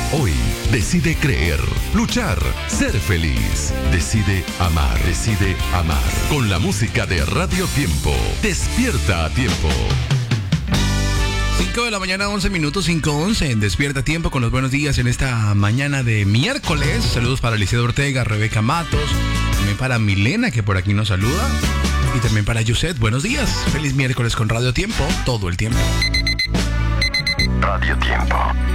Hoy decide creer, luchar, ser feliz. Decide amar, decide amar. Con la música de Radio Tiempo. Despierta a tiempo. 5 de la mañana, 11 minutos, 5:11. Despierta a tiempo con los buenos días en esta mañana de miércoles. Saludos para Alicia Ortega, Rebeca Matos, también para Milena, que por aquí nos saluda, y también para Yuset. Buenos días. Feliz miércoles con Radio Tiempo, todo el tiempo. Radio Tiempo.